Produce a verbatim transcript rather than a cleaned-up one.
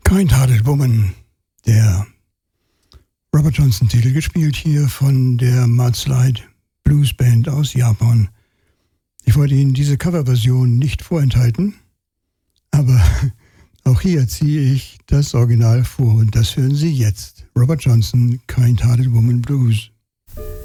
Kind-Hearted Woman, der Robert Johnson-Titel, gespielt hier von der Mudslide Blues Band aus Japan. Ich wollte Ihnen diese Coverversion nicht vorenthalten, aber auch hier ziehe ich das Original vor und das hören Sie jetzt. Robert Johnson, Kind-Hearted Woman Blues.